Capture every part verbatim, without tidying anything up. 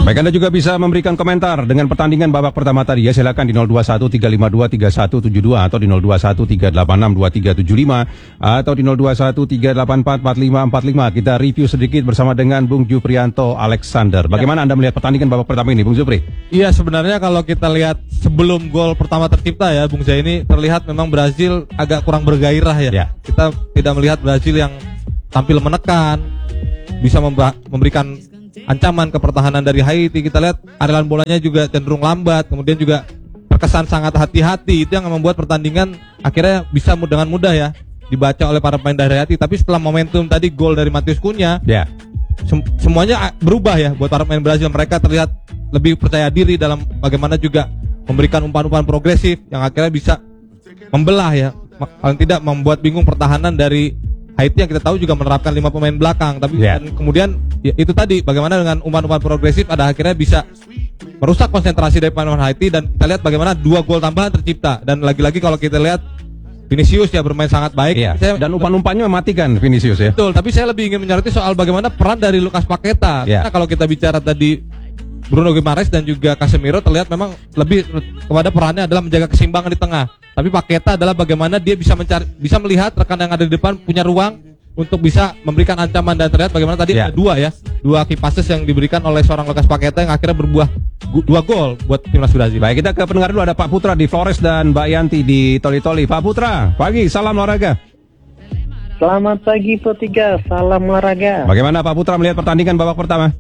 Baik, Anda juga bisa memberikan komentar dengan pertandingan babak pertama tadi ya. Silakan di nol dua satu tiga lima dua tiga satu tujuh dua atau di nol dua satu tiga delapan enam dua tiga tujuh lima atau di nol dua satu tiga delapan empat empat lima empat lima. Kita review sedikit bersama dengan Bung Juprianto Alexander. Bagaimana Anda melihat pertandingan babak pertama ini, Bung Jupri? Iya, sebenarnya kalau kita lihat sebelum gol pertama tercipta ya, Bung Zai, ini terlihat memang Brazil agak kurang bergairah ya. ya. Kita tidak melihat Brazil yang tampil menekan, bisa memberikan ancaman ke pertahanan dari Haiti. Kita lihat aliran bolanya juga cenderung lambat, kemudian juga terkesan sangat hati-hati. Itu yang membuat pertandingan akhirnya bisa dengan mudah ya dibaca oleh para pemain dari Haiti. Tapi setelah momentum tadi gol dari Matheus Cunha, yeah. sem semuanya berubah ya buat para pemain Brazil. Mereka terlihat lebih percaya diri dalam bagaimana juga memberikan umpan-umpan progresif yang akhirnya bisa membelah ya, paling tidak membuat bingung pertahanan dari Haiti yang kita tahu juga menerapkan lima pemain belakang. Tapi yeah. dan kemudian ya, itu tadi bagaimana dengan umpan-umpan progresif pada akhirnya bisa merusak konsentrasi dari pemain Haiti. Dan kita lihat bagaimana dua gol tambahan tercipta. Dan lagi-lagi kalau kita lihat Vinicius ya bermain sangat baik. yeah. saya, Dan umpan-umpannya mematikan Vinicius ya. Betul, tapi saya lebih ingin menyoroti soal bagaimana peran dari Lucas Paqueta. yeah. Karena kalau kita bicara tadi Bruno Guimaraes dan juga Casemiro terlihat memang lebih kepada perannya adalah menjaga keseimbangan di tengah. Tapi Paqueta adalah bagaimana dia bisa mencari, bisa melihat rekan yang ada di depan punya ruang untuk bisa memberikan ancaman. Dan terlihat bagaimana tadi yeah. ada dua ya, dua key passes yang diberikan oleh seorang Lucas Paqueta yang akhirnya berbuah dua gol buat timnas Brazil. Baik, kita ke pendengar dulu. Ada Pak Putra di Flores dan Mbak Yanti di Toli-Toli. Pak Putra, pagi, salam olahraga. Selamat pagi Pro tiga, salam olahraga. Bagaimana Pak Putra melihat pertandingan babak pertama?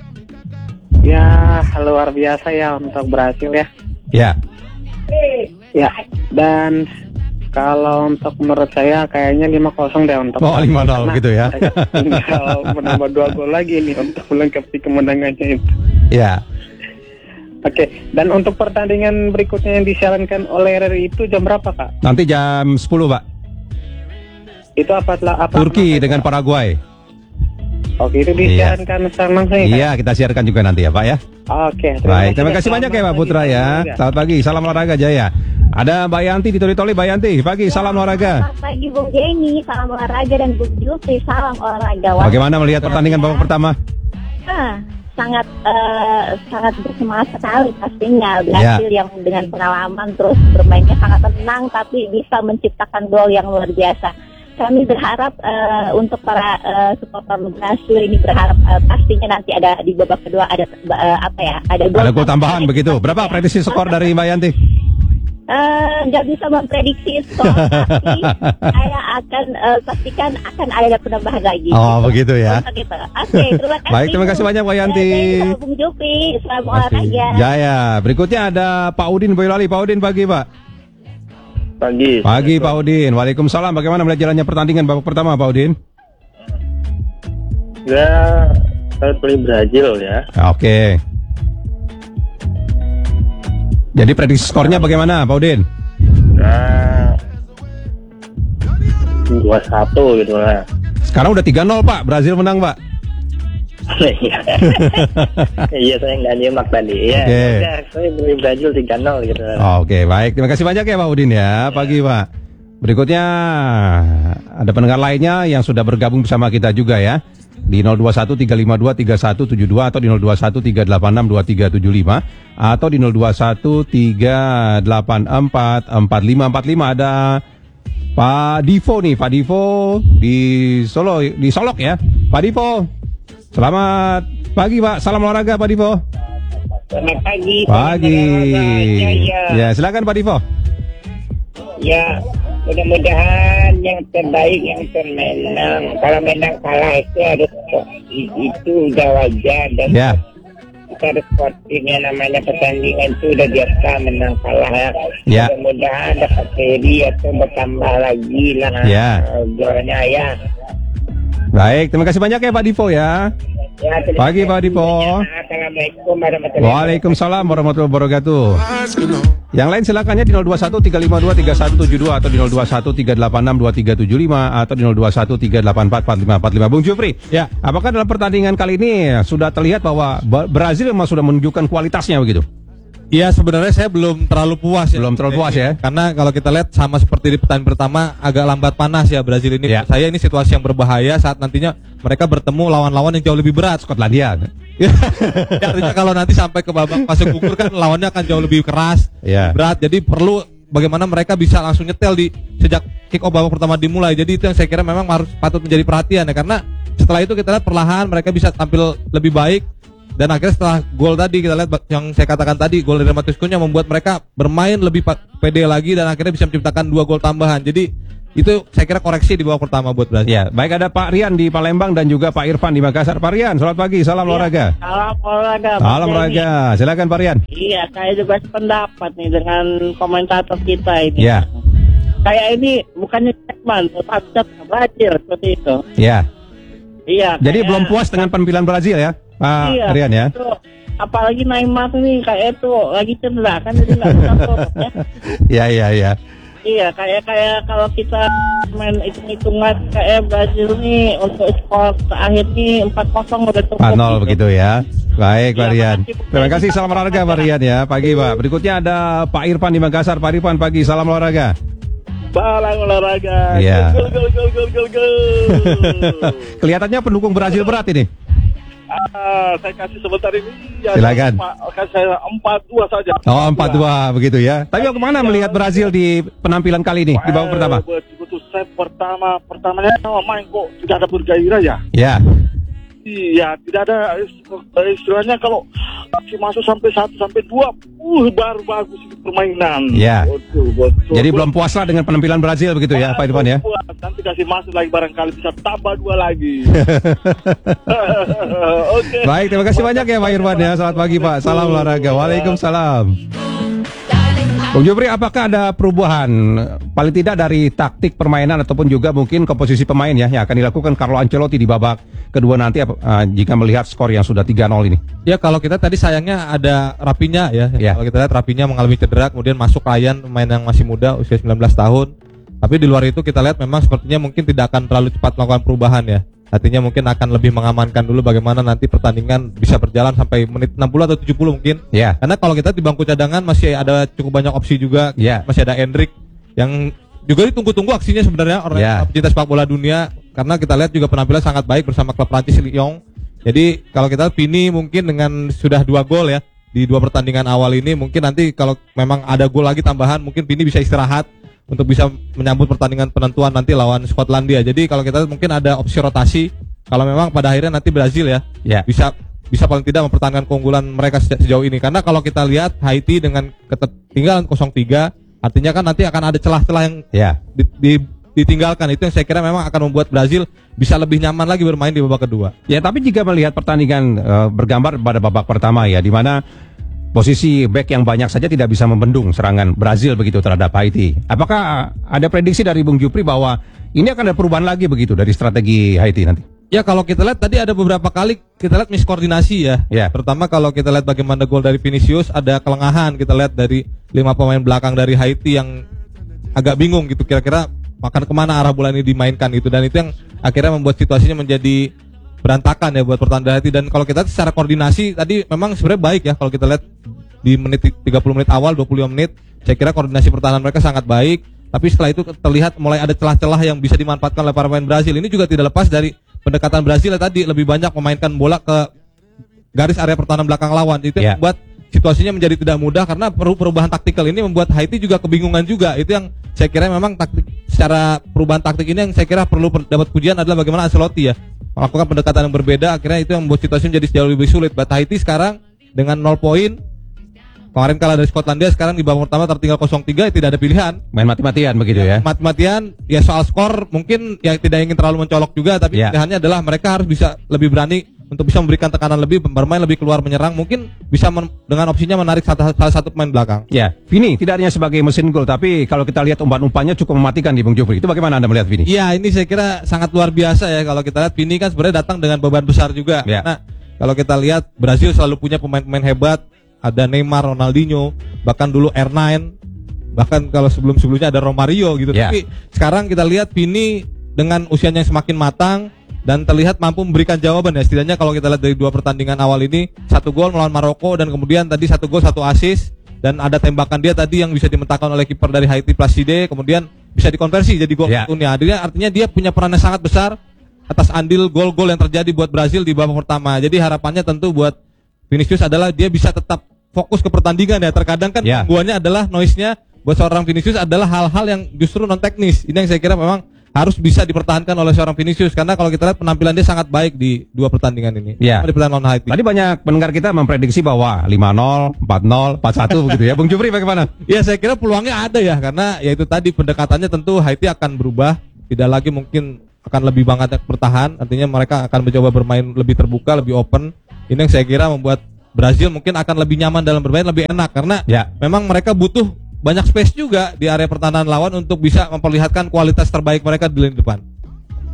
Ya, luar biasa ya untuk Brasil ya. Ya. Ya, dan kalau untuk menurut saya kayaknya lima kosong deh untuk. Oh, lima nol gitu ya. Tinggal menambah dua gol lagi nih untuk melengkapi kemenangannya itu. Ya. Oke, dan untuk pertandingan berikutnya yang disiarankan oleh R R I itu jam berapa, Kak? Nanti jam sepuluh, Pak. Itu apa apa? Turki apa, dengan Paraguay. Oke, itu disiarkan secara langsung ya? Iya, kita siarkan juga nanti ya Pak ya. Oke. Baik, terima kasih banyak ya Pak Putra ya. Selamat pagi, salam olahraga Jaya. Ada Mbak Yanti di Toli-Toli. Mbak Yanti, pagi, salam olahraga. Selamat pagi Bung Jenny, salam olahraga, dan Bung Jupri, salam olahraga. Bagaimana melihat pertandingan babak pertama? Ah, sangat uh, sangat bersemangat sekali pastinya. Brazil ya. Yang dengan pengalaman terus bermainnya sangat tenang, tapi bisa menciptakan gol yang luar biasa. Kami berharap uh, untuk para uh, supporter Brazil ini berharap uh, pastinya nanti ada di babak kedua ada uh, apa ya ada gol, ada gol tambahan begitu. Berapa prediksi skor dari Mbak Yanti? Nggak uh, bisa memprediksi skor, tapi saya akan uh, pastikan akan ada penambahan lagi. Oh gitu. Begitu ya. Oke, okay, terima kasih. Baik, terima kasih banyak Mbak Yanti. Bung Jupi, selamat olahraga. Jaya. Berikutnya ada Pak Udin Boyolali. Pak Udin, pagi Pak. Pagi. Pagi Pak Udin. Waalaikumsalam. Bagaimana melihat jalannya pertandingan babak pertama Pak Udin? Ya, saya pilih Brazil ya. Oke. Jadi prediksi skornya bagaimana Pak Udin? Nah, dua satu gitu lah. Sekarang udah tiga nol Pak. Brazil menang Pak. Iya, saya nggak nyimak tadi. Iya, okay. Ya, saya beli Brazil tiga nol gitu. Oh, Oke, okay. Baik. Terima kasih banyak ya Pak Udin ya. Pagi Pak. Berikutnya ada pendengar lainnya yang sudah bergabung bersama kita juga ya. Di nol dua satu tiga lima dua tiga satu tujuh dua atau di nol dua satu tiga delapan enam dua tiga tujuh lima atau di nol dua satu tiga delapan empat empat lima empat lima. Ada Pak Divo nih, Pak Divo di Solo, di Solok ya. Pak Divo. Selamat pagi Pak, salam olahraga Pak Divo. Selamat pagi. Pagi. Ya, silakan Pak Divo. Ya, mudah-mudahan yang terbaik yang termenang. Kalau menang kalah itu harus itu udah wajar dan ya. Kita harus sportifnya, namanya pertandingan itu udah biasa menang kalah ya. Ya. Mudah-mudahan dapat seri atau bertambah lagi lah ya. golnya ya. Baik, terima kasih banyak ya Pak Divo ya. Ya, pagi Pak Divo. Assalamualaikum warahmatullahi wabarakatuh. Waalaikumsalam warahmatullahi wabarakatuh. Yang lain silakannya di nol dua satu tiga lima dua tiga satu tujuh dua atau di nol dua satu tiga delapan enam dua tiga tujuh lima atau di nol dua satu tiga delapan empat empat lima empat lima. Bung Jupri, ya, apakah dalam pertandingan kali ini sudah terlihat bahwa Brazil memang sudah menunjukkan kualitasnya begitu? Iya, sebenarnya saya belum terlalu puas ya. Belum terlalu puas ya. Karena kalau kita lihat sama seperti di pertandingan pertama agak lambat panas ya Brazil ini. Ya. Saya ini situasi yang berbahaya saat nantinya mereka bertemu lawan-lawan yang jauh lebih berat. Skotlandia. Ya, artinya kalau nanti sampai ke babak fase gugur kan lawannya akan jauh lebih keras, Ya. berat. Jadi perlu bagaimana mereka bisa langsung nyetel di sejak kick off babak pertama dimulai. Jadi itu yang saya kira memang harus patut menjadi perhatian ya, karena setelah itu kita lihat perlahan mereka bisa tampil lebih baik. Dan akhirnya setelah gol tadi kita lihat yang saya katakan tadi, gol dari Matius Cunha membuat mereka bermain lebih pede lagi dan akhirnya bisa menciptakan dua gol tambahan. Jadi itu saya kira koreksi di babak pertama buat Brazil. Ya, baik, ada Pak Rian di Palembang dan juga Pak Irfan di Makassar. Pak Rian, selamat pagi, salam olahraga. Salam olahraga. Salam olahraga, silakan Pak Rian. Iya, saya juga sependapat nih dengan komentator kita ini. Ya, Kayak ini bukannya Jerman, tetapi Brazil seperti itu. ya. Iya. Jadi kayak- belum puas dengan penampilan Brazil ya, Pak Iya, Rian ya. itu, apalagi Neymar ini kayak itu lagi cedera kan, jadi nggak bisa turun ya. Ya, ya, ya. Iya, kayak kayak kalau kita main hitung-hitungan kayak Brazil nih untuk skor terakhir nih empat kosong udah cukup. empat nol gitu. begitu ya. Baik, Pak Iya, Rian. makasih. Terima kasih, salam olahraga Pak Rian ya. Pagi, Pak. Berikutnya ada Pak Irfan di Makassar. Pak Irfan, pagi, salam olahraga. Balang olahraga. Iya. Gol, gol, gol, gol, gol, gol. Kelihatannya pendukung Brazil berat ini. Ah, saya kasih sebentar ini. Ya, Silakan. Pak, kasih saya empat dua saja. Oh, empat dua begitu ya. Tapi kemana melihat Brazil di penampilan kali ini di babak pertama? Betul-betul set pertama, pertamanya main kok tidak ada bergairah ya. Ya, Iya, tidak ada eh, istilahnya kalau masih masuk sampai satu sampai dua, uh baru bagus ini permainan. Ya. Betul, betul. jadi belum puaslah dengan penampilan Brazil begitu ya, Pak Irfan ya. Nanti kasih masuk lagi barangkali bisa tambah dua lagi. Oke. Baik, terima kasih banyak ya Pak Irfan ya. Selamat pagi Pak. Salam olahraga. Waalaikumsalam. Bung Jupri, apakah ada perubahan paling tidak dari taktik permainan ataupun juga mungkin komposisi pemain ya yang akan dilakukan Carlo Ancelotti di babak kedua nanti uh, jika melihat skor yang sudah tiga nol ini? Ya kalau kita tadi sayangnya ada Rafinha ya. Ya. Kalau kita lihat Rafinha mengalami cedera, kemudian masuk Ryan, pemain yang masih muda usia sembilan belas tahun. Tapi di luar itu kita lihat memang sepertinya mungkin tidak akan terlalu cepat melakukan perubahan ya. Artinya mungkin akan lebih mengamankan dulu bagaimana nanti pertandingan bisa berjalan sampai menit enam puluh atau tujuh puluh mungkin. Ya. Karena kalau kita di bangku cadangan masih ada cukup banyak opsi juga. Ya. Masih ada Endrick yang juga ditunggu-tunggu aksinya sebenarnya orang Ya. pecinta sepak bola dunia, karena kita lihat juga penampilan sangat baik bersama klub Prancis Lyon. Jadi kalau kita lihat Vini mungkin dengan sudah dua gol ya di dua pertandingan awal ini, mungkin nanti kalau memang ada gol lagi tambahan mungkin Vini bisa istirahat untuk bisa menyambut pertandingan penentuan nanti lawan Skotlandia. Jadi kalau kita lihat mungkin ada opsi rotasi kalau memang pada akhirnya nanti Brazil ya, Ya. bisa bisa paling tidak mempertahankan keunggulan mereka sejak sejauh ini. Karena kalau kita lihat Haiti dengan ketertinggalan nol tiga, artinya kan nanti akan ada celah-celah yang Ya. di, di- ditinggalkan. Itu yang saya kira memang akan membuat Brazil bisa lebih nyaman lagi bermain di babak kedua. Ya, tapi jika melihat pertandingan eh, bergambar pada babak pertama ya, di mana posisi back yang banyak saja tidak bisa membendung serangan Brazil begitu terhadap Haiti. Apakah ada prediksi dari Bung Jupri bahwa ini akan ada perubahan lagi begitu dari strategi Haiti nanti? Ya kalau kita lihat tadi ada beberapa kali kita lihat miskoordinasi ya. Ya. Pertama kalau kita lihat bagaimana gol dari Vinicius, ada kelengahan kita lihat dari lima pemain belakang dari Haiti yang agak bingung gitu kira-kira akan kemana arah bola ini dimainkan gitu, dan itu yang akhirnya membuat situasinya menjadi berantakan ya buat pertahanan Haiti. Dan kalau kita lihat secara koordinasi tadi memang sebenarnya baik ya, kalau kita lihat di menit tiga puluh menit awal, dua puluh lima menit saya kira koordinasi pertahanan mereka sangat baik. Tapi setelah itu terlihat mulai ada celah-celah yang bisa dimanfaatkan oleh para pemain Brazil. Ini juga tidak lepas dari pendekatan Brazil tadi, lebih banyak memainkan bola ke garis area pertahanan belakang lawan. Itu Ya. yang membuat situasinya menjadi tidak mudah, karena peru- perubahan taktikal ini membuat Haiti juga kebingungan juga. Itu yang saya kira memang taktik secara perubahan taktik ini yang saya kira perlu per- dapat pujian adalah bagaimana Ancelotti ya melakukan pendekatan yang berbeda. Akhirnya itu yang membuat situasi menjadi jauh lebih sulit. Buat Haiti sekarang dengan nol poin, kemarin kalah dari Skotlandia, sekarang di babak pertama tertinggal nol tiga, ya tidak ada pilihan. Main mati-matian begitu ya. Mati-matian ya, soal skor mungkin ya tidak ingin terlalu mencolok juga, tapi Ya. pilihannya adalah mereka harus bisa lebih berani untuk bisa memberikan tekanan lebih, bermain lebih keluar menyerang, mungkin bisa men- dengan opsinya menarik satu, salah satu pemain belakang. Ya, Vini tidak hanya sebagai mesin gol, tapi kalau kita lihat umpan-umpannya cukup mematikan di Bung Jupri. Itu bagaimana Anda melihat Vini? Iya, ini saya kira sangat luar biasa ya. Kalau kita lihat Vini kan sebenarnya datang dengan beban besar juga. Ya. Nah, kalau kita lihat Brazil selalu punya pemain-pemain hebat, ada Neymar, Ronaldinho, bahkan dulu R sembilan, bahkan kalau sebelum-sebelumnya ada Romario gitu. Ya. Tapi sekarang kita lihat Vini dengan usianya yang semakin matang dan terlihat mampu memberikan jawaban ya. Setidaknya kalau kita lihat dari dua pertandingan awal ini, satu gol melawan Maroko dan kemudian tadi satu gol satu assist, dan ada tembakan dia tadi yang bisa dimentakkan oleh kiper dari Haiti Placide, kemudian bisa dikonversi jadi gol Ya. satunya. Artinya artinya dia punya peran yang sangat besar. atas andil gol-gol yang terjadi buat Brazil di babak pertama. Jadi harapannya tentu buat Vinicius adalah dia bisa tetap fokus ke pertandingan ya. Terkadang kan Ya. gangguannya adalah noise-nya buat seorang Vinicius adalah hal-hal yang justru non teknis. Ini yang saya kira memang harus bisa dipertahankan oleh seorang Vinicius karena kalau kita lihat penampilan dia sangat baik di dua pertandingan ini. Ya. Di pertandingan lawan Haiti. Tadi banyak pendengar kita memprediksi bahwa lima nol, empat nol, empat satu begitu ya. Bung Jupri bagaimana? Ya saya kira peluangnya ada ya karena ya itu tadi pendekatannya tentu Haiti akan berubah, tidak lagi mungkin akan lebih banget bertahan, artinya mereka akan mencoba bermain lebih terbuka, lebih open. Ini yang saya kira membuat Brazil mungkin akan lebih nyaman dalam bermain, lebih enak karena Ya. memang mereka butuh banyak space juga di area pertahanan lawan untuk bisa memperlihatkan kualitas terbaik mereka di lini depan.